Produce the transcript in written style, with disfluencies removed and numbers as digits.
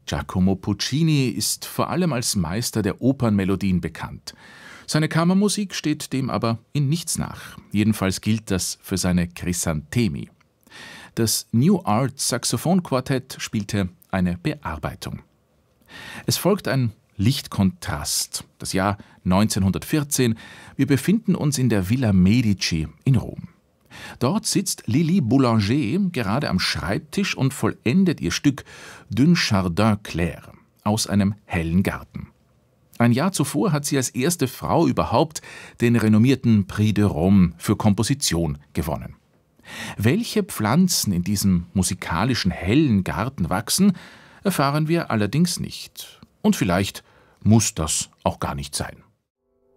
Giacomo Puccini ist vor allem als Meister der Opernmelodien bekannt. Seine Kammermusik steht dem aber in nichts nach. Jedenfalls gilt das für seine Crisantemi. Das New Art Saxophonquartett spielte eine Bearbeitung. Es folgt ein Lichtkontrast. Das Jahr 1914. Wir befinden uns in der Villa Medici in Rom. Dort sitzt Lili Boulanger gerade am Schreibtisch und vollendet ihr Stück D'un Jardin Clair aus einem hellen Garten. Ein Jahr zuvor hat sie als erste Frau überhaupt den renommierten Prix de Rome für Komposition gewonnen. Welche Pflanzen in diesem musikalischen hellen Garten wachsen, erfahren wir allerdings nicht. Und vielleicht muss das auch gar nicht sein.